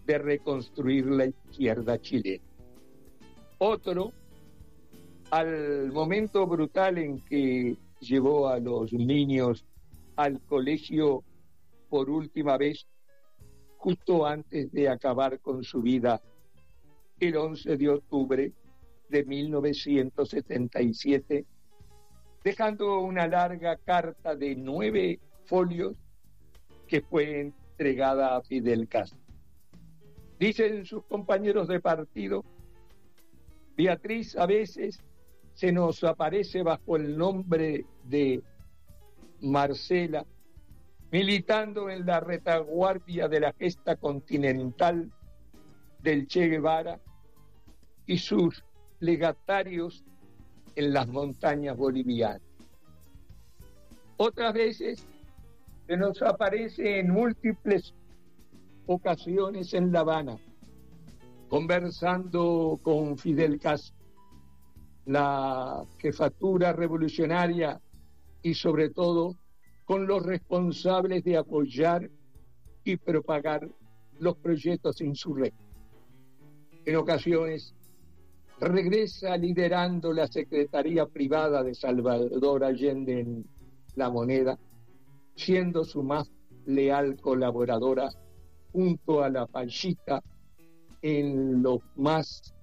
de reconstruir la izquierda chilena. Otro, al momento brutal en que llevó a los niños al colegio por última vez, justo antes de acabar con su vida, el 11 de octubre de 1977, dejando una larga carta de 9 folios que fue entregada a Fidel Castro. Dicen sus compañeros de partido, Beatriz a veces se nos aparece bajo el nombre de Marcela, militando en la retaguardia de la gesta continental del Che Guevara y sus legatarios en las montañas bolivianas. Otras veces se nos aparece en múltiples ocasiones en La Habana, conversando con Fidel Castro, la jefatura revolucionaria y sobre todo con los responsables de apoyar y propagar los proyectos insurrectos. En ocasiones regresa liderando la Secretaría Privada de Salvador Allende en La Moneda, siendo su más leal colaboradora junto a la Pachita en los más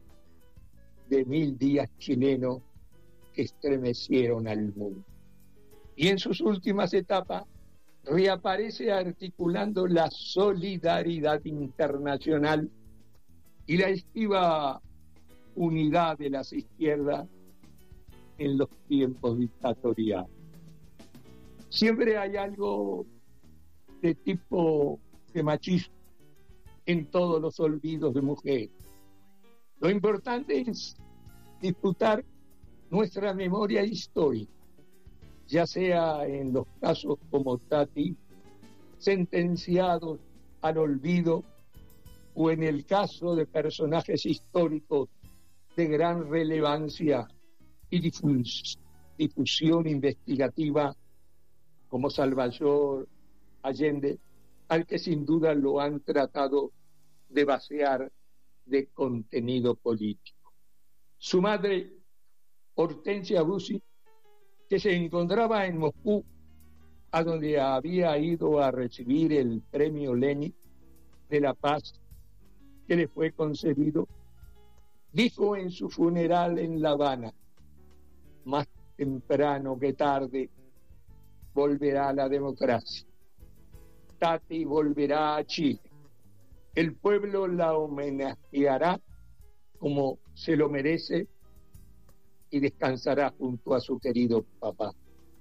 de 1000 días chilenos que estremecieron al mundo. Y en sus últimas etapas reaparece articulando la solidaridad internacional y la esquiva unidad de las izquierdas en los tiempos dictatoriales. Siempre hay algo de tipo de machismo en todos los olvidos de mujeres. Lo importante es disputar nuestra memoria histórica, ya sea en los casos como Tati, sentenciados al olvido, o en el caso de personajes históricos de gran relevancia y difusión investigativa como Salvador Allende, al que sin duda lo han tratado de vaciar de contenido político. Su madre, Hortensia Bussi, que se encontraba en Moscú, a donde había ido a recibir el premio Lenin de la paz que le fue concedido, dijo en su funeral en La Habana: más temprano que tarde volverá la democracia. Tati volverá a Chile. El pueblo la homenajeará como se lo merece y descansará junto a su querido papá.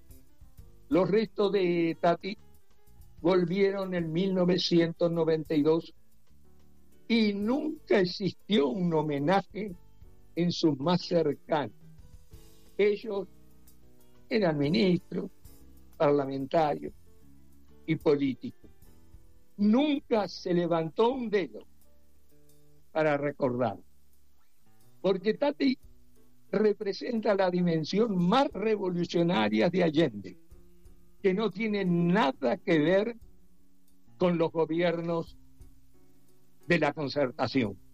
Los restos de Tati volvieron en 1992 y nunca existió un homenaje en sus más cercanos. Ellos eran ministros, parlamentarios y políticos. Nunca se levantó un dedo para recordar, porque Tati representa la dimensión más revolucionaria de Allende, que no tiene nada que ver con los gobiernos de la Concertación.